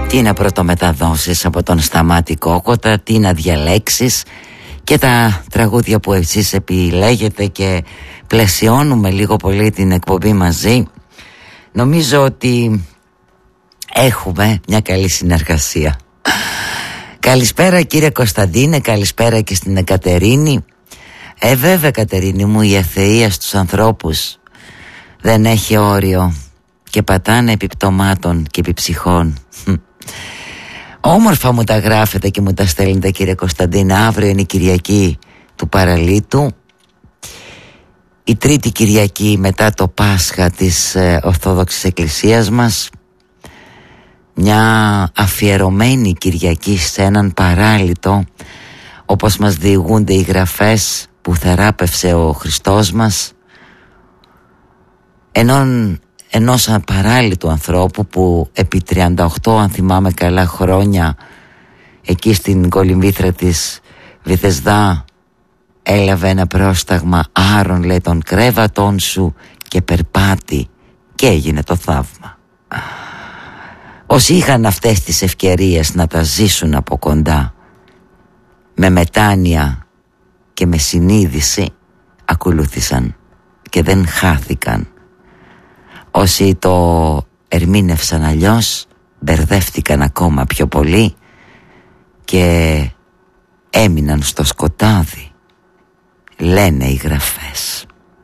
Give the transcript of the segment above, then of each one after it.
Τι να πρωτομεταδώσεις από τον Σταμάτη Κόκοτα, τι να διαλέξεις, και τα τραγούδια που εσείς επιλέγετε και πλαισιώνουμε λίγο πολύ την εκπομπή μαζί. Νομίζω ότι έχουμε μια καλή συνεργασία. Καλησπέρα κύριε Κωνσταντίνε, καλησπέρα και στην Εκατερίνη. Βέβαια Κατερίνη μου, η ευθεία στους ανθρώπους δεν έχει όριο και πατάνε επιπτωμάτων και επιψυχών. Όμορφα μου τα γράφετε και μου τα στέλνετε κύριε Κωνσταντίνα. Αύριο είναι η Κυριακή του Παραλίτου, η τρίτη Κυριακή μετά το Πάσχα της Ορθόδοξης Εκκλησίας μας. Μια αφιερωμένη Κυριακή σε έναν παράλυτο, όπως μας διηγούνται οι γραφές, που θεράπευσε ο Χριστός μας, ενός παράλυτου ανθρώπου που επί 38, αν θυμάμαι καλά, χρόνια εκεί στην κολυμβήθρα της Βυθεσδά έλαβε ένα πρόσταγμα. Άρων, λέει, των κρέβατων σου και περπάτη, και έγινε το θαύμα. Όσοι είχαν αυτές τις ευκαιρίες να τα ζήσουν από κοντά, με μετάνοια και με συνείδηση, ακολούθησαν και δεν χάθηκαν. Όσοι το ερμήνευσαν αλλιώς, μπερδεύτηκαν ακόμα πιο πολύ και έμειναν στο σκοτάδι, λένε οι γραφές.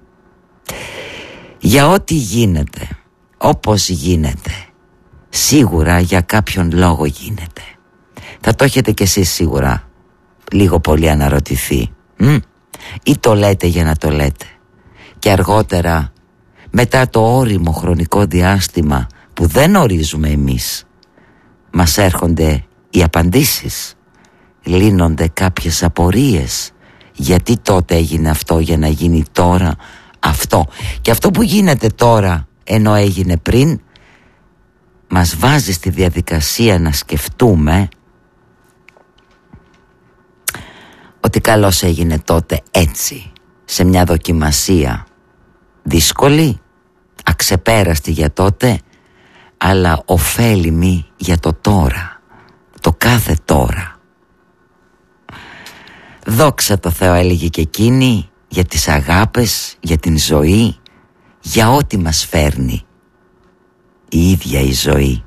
Για ό,τι γίνεται, όπως γίνεται, σίγουρα για κάποιον λόγο γίνεται. Θα το έχετε κι εσείς σίγουρα λίγο πολύ αναρωτηθεί, ή το λέτε για να το λέτε, και αργότερα, μετά το ώριμο χρονικό διάστημα που δεν ορίζουμε εμείς, μας έρχονται οι απαντήσεις, λύνονται κάποιες απορίες. Γιατί τότε έγινε αυτό για να γίνει τώρα αυτό, και αυτό που γίνεται τώρα ενώ έγινε πριν μας βάζει στη διαδικασία να σκεφτούμε ότι καλώς έγινε τότε έτσι, σε μια δοκιμασία δύσκολη, αξεπέραστη για τότε, αλλά ωφέλιμη για το τώρα, το κάθε τώρα. Δόξα τω Θεώ, έλεγε και εκείνη, για τις αγάπες, για την ζωή, για ό,τι μας φέρνει η ίδια η ζωή.